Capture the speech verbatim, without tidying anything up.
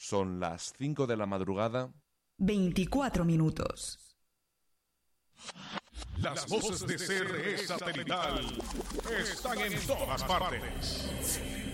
Son las cinco de la madrugada. veinticuatro minutos. Las voces de C R E Satelital están en todas partes.